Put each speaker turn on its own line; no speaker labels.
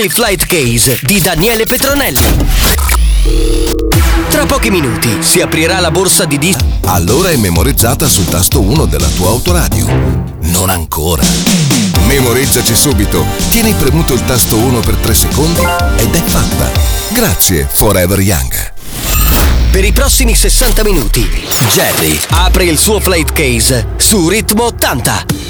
Il Flight Case di Daniele Petronelli. Tra pochi minuti si aprirà la borsa di dischi.
Allora è memorizzata sul tasto 1 della tua autoradio. Non ancora. Memorizzaci subito. Tieni premuto il tasto 1 per 3 secondi ed è fatta. Grazie, Forever Young.
Per i prossimi 60 minuti, Jerry apre il suo Flight Case su Ritmo 80.